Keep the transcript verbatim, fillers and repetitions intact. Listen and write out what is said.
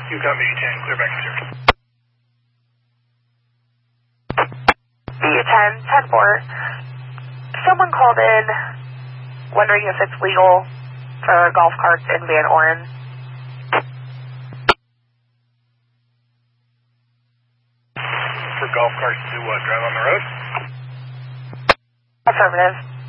You copy ten, clear back to zero. B ten, ten four. Someone called in wondering if it's legal for golf carts in Van Oren. For golf carts to what, drive on the road? Affirmative.